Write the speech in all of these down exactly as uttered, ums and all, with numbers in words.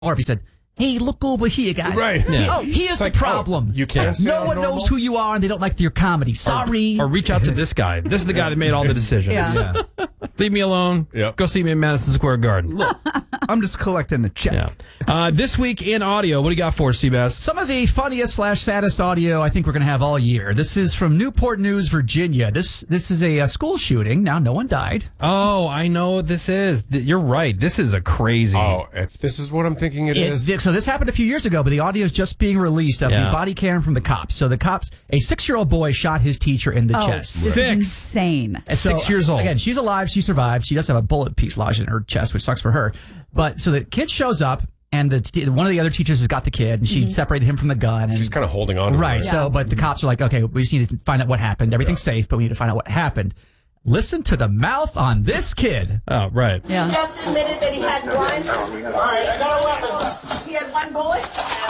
Or if he said, hey, look over here, guys. Right. Yeah. Oh, here's It's the like, problem. oh, you can't No sound one normal? knows who you are, and they don't like your comedy. Sorry. Or, or reach out to this guy. This is the guy that made all the decisions. Yeah. Yeah. Leave me alone. Yep. Go see me in Madison Square Garden. I'm just collecting a check. Yeah. Uh, this week in audio, what do you got for us, Seabass? Some of the funniest slash saddest audio I think we're going to have all year. This is from Newport News, Virginia. This this is a, a school shooting. Now, no one died. Oh, I know what this is. Th- You're right. This is a crazy. Oh, if this is what I'm thinking it It- is. so this happened a few years ago, but the audio is just being released of Yeah. the body cam from the cops. So the cops, a six-year-old boy shot his teacher in the Oh, chest. this Six. is insane. So, Six years old. Again, she's alive. She survived. She does have a bullet piece lodged in her chest, which sucks for her. But so the kid shows up, and the t- one of the other teachers has got the kid, and she separated him from the gun. And, She's kind of holding on to right. it. So, but the cops are like, okay, we just need to find out what happened. Everything's safe, but we need to find out what happened. Listen to the mouth on this kid. Oh, right. Yeah. He just admitted that he had one. All right, I got a weapon. He had one bullet.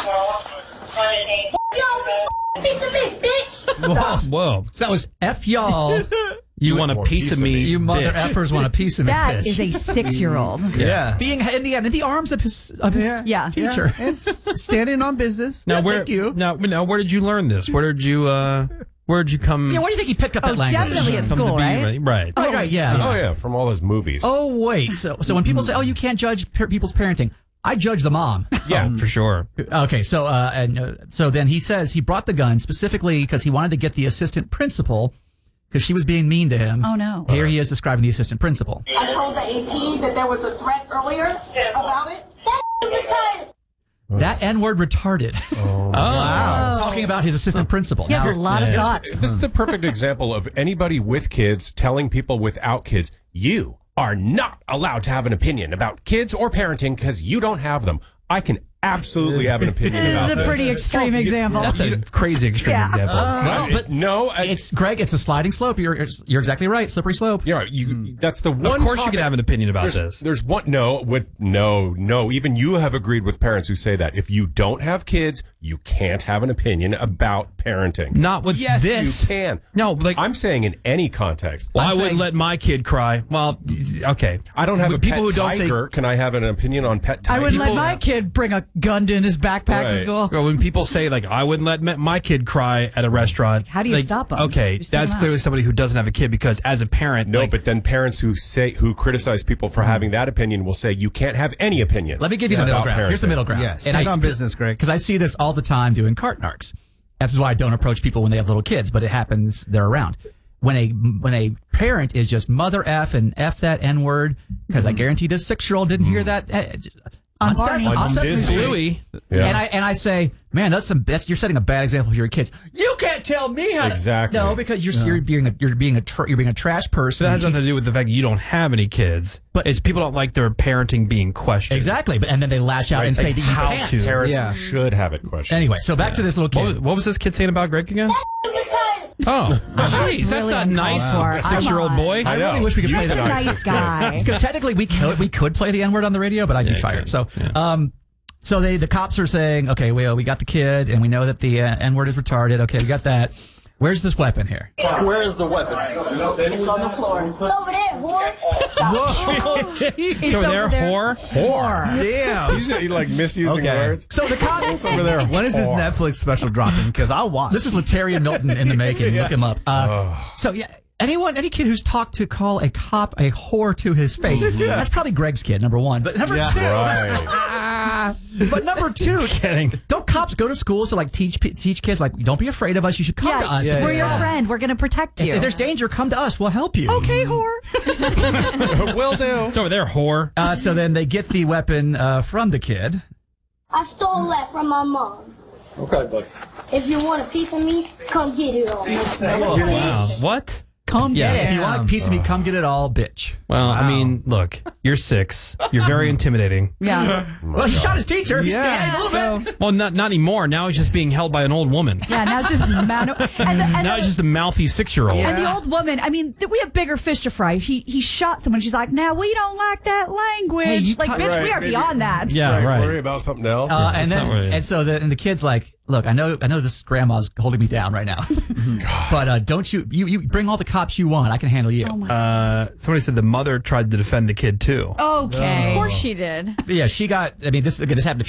Yo, piece of meat, bitch. Whoa. Whoa. So that was F y'all. You want a More piece, of me, You mother bitch. effers want a piece of me. That bitch. is a six-year-old. Yeah. being in the end in the arms of his of his Yeah. Yeah. teacher. Yeah. It's standing on business. Now, where, Thank you. Now, now, where did you learn this? Where did you, uh, where did you come? Yeah, where do you think he picked up Oh, that language? definitely at come to school, be? right? Right. Oh, right, yeah. Oh, yeah, from all his movies. Oh, wait. So, so when people say, "Oh, you can't judge per- people's parenting," I judge the mom. Yeah, for sure. Okay, so uh, and uh, so then he says he brought the gun specifically because he wanted to get the assistant principal because she was being mean to him. Oh, no. Here he is describing the assistant principal. I told the A P that there was a threat earlier about it. That That N word retarded. Oh, wow. Talking about his assistant principal. He has Now- a lot of Yeah. thoughts. This is the perfect example of anybody with kids telling people without kids, you are not allowed to have an opinion about kids or parenting because you don't have them. I can absolutely have an opinion This about is a this. pretty extreme example. That's a crazy extreme Yeah. example. Well, But but no, I, it's Greg. It's a sliding slope. You're you're exactly right. Slippery slope. you know, you, that's the one. Of course, you topic- can have an opinion about there's, this. There's one. No, with no, no. Even you have agreed with parents who say that if you don't have kids, you can't have an opinion about parenting. Not with yes, this. you can. No, like I'm saying in any context. well, I I'm wouldn't saying- let my kid cry. Well, okay. I don't have But a people pet who don't say tiger. Can I have an opinion on pet I tiger? wouldn't let People- my kid bring a gun in his backpack to Right. school. Well, when people say like I wouldn't let my- my kid cry at a restaurant, How do you like, stop 'em? Okay, Just take that's 'em out. clearly somebody who doesn't have a kid because as a parent, No, like, but then parents who say who criticize people for having that opinion will say you can't have any opinion. Let me give you the middle about ground. Here's the parenting. middle ground. Yeah, stand on business, Greg. Because I see this all the time doing cart narcs. That's why I don't approach people when they have little kids, but it happens. They're around. When a when a parent is just mother f and f that n word, because I guarantee this six year old didn't hear that uh, on, Barney. Ses- on On Sesame Disney. Street. Louis. Yeah. And I and I say, man, that's some that's you're setting a bad example for your kids. You can't tell me how to Exactly. no because you're you're being a, you're being a tr- you're being a trash person. So that has nothing to do with the fact that you don't have any kids, But- but it's people don't like their parenting being questioned. Exactly, but and then they lash out and say Like, that you how can't. to. Parents Yeah. should have it questioned. Anyway, so back to this little What, kid. was- what was this kid saying about Greg again? Oh, jeez, that's really not nice. uncalled for. Six-year-old Come on. boy. I I know. really wish we could play He's that. a nice guy. Because technically we could we could play the N word on the radio, but I'd be Yeah, you fired. could. So, Yeah. um, so they the cops are saying, okay, well, we got the kid, and we know that the uh, N word is retarded. Okay, we got that. Where's this weapon here? Where is the weapon? It's on the floor. It's over there, whore. It's So over they're there. whore. Whore. Damn. You say, like misusing Okay. words. So the cop. It's over there. When is this Whore. Netflix special dropping? Because I'll watch. This is Lataria Milton in the making. Look him up. Uh, so yeah. Anyone, any kid who's talked to call a cop a whore to his face, that's probably Greg's kid, number one. But number Yeah. two, Right. but number two, Kidding. don't cops go to schools to like teach teach kids like don't be afraid of us, you should come to Yeah, us. Yeah, we're yeah. your friend. We're going to protect you. If there's danger, come to us. We'll help you. Okay, whore. Will do. It's over there, whore. Uh, so then they get the weapon uh, from the kid. I stole that from my mom. Okay, buddy. If you want a piece of me, come get it all. Wow. What? Come Yeah. get If it. you want a piece of me, come get it all, bitch. Well, I mean, look, you're six. You're very intimidating. Yeah. Well, he shot his teacher. He's Yeah. yeah, a little bit. Well, not not anymore. Now he's just being held by an old woman. Yeah, now it's just mano- and, the, and, Now the, he's just a mouthy six-year-old. and the old woman, I mean, th- we have bigger fish to fry. He he shot someone. She's like, now we don't like that language. Hey, you like, cut- bitch, we Right, are maybe- beyond that. Yeah, Right, right. Worry about something else. Uh, and that's then, not what it is. and so the and the kid's like, look, I know, I know this grandma's holding me down right now, but uh, don't you, you, you bring all the cops you want. I can handle you. Oh my. Uh, somebody said the mother tried to defend the kid too. Okay. Of course she did. Yeah, she got. I mean, this again. This happened a